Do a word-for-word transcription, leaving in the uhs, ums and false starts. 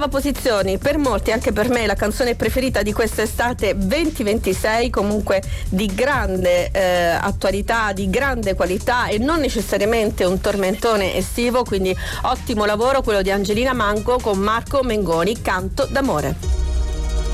ottava posizione, per molti, anche per me, la canzone preferita di quest'estate duemilaventisei, comunque di grande eh, attualità, di grande qualità e non necessariamente un tormentone estivo, quindi ottimo lavoro quello di Angelina Mango con Marco Mengoni, Canto d'amore.